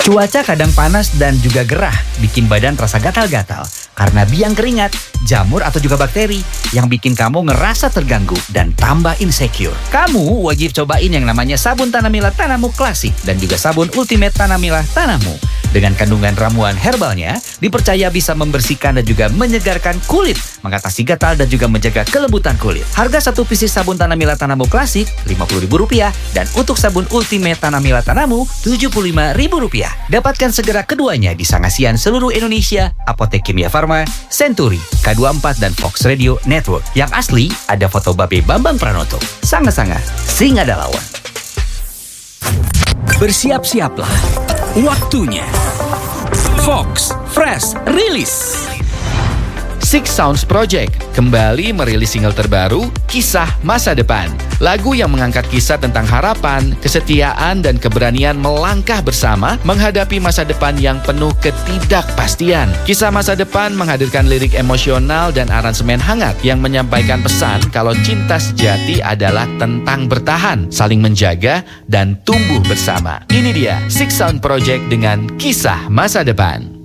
Cuaca kadang panas dan juga gerah, bikin badan terasa gatal-gatal. Karena biang keringat, jamur atau juga bakteri yang bikin kamu ngerasa terganggu dan tambah insecure. Kamu wajib cobain yang namanya sabun Tanamila Tanamu Klasik dan juga sabun Ultimate Tanamila Tanamu. Dengan kandungan ramuan herbalnya, dipercaya bisa membersihkan dan juga menyegarkan kulit, mengatasi gatal dan juga menjaga kelembutan kulit. Harga satu pieces sabun Tanamila Tanamu Klasik Rp50.000 dan untuk sabun Ultimate Tanamila Tanamu Rp75.000. Dapatkan segera keduanya di Sangasian seluruh Indonesia, Apotek Kimia Farma, Century, K24 dan Fox Radio Network. Yang asli ada foto Babe Bambang Pranoto. Sanga-sanga, sing ada lawan. Bersiap-siaplah, waktunya Fox Fresh Release. Six Sounds Project kembali merilis single terbaru, Kisah Masa Depan. Lagu yang mengangkat kisah tentang harapan, kesetiaan, dan keberanian melangkah bersama menghadapi masa depan yang penuh ketidakpastian. Kisah Masa Depan menghadirkan lirik emosional dan aransemen hangat yang menyampaikan pesan kalau cinta sejati adalah tentang bertahan, saling menjaga, dan tumbuh bersama. Ini dia, Six Sound Project dengan Kisah Masa Depan.